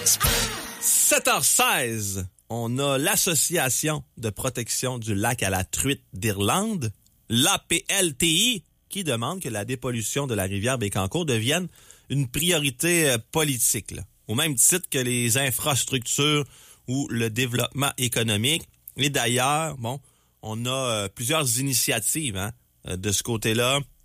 7h16, on a l'Association de protection du lac à la truite d'Irlande, l'APLTI, qui demande que la dépollution de la rivière Bécancour devienne une priorité politique, là, au même titre que les infrastructures ou le développement économique. Et d'ailleurs, bon, on a plusieurs initiatives de ce côté-là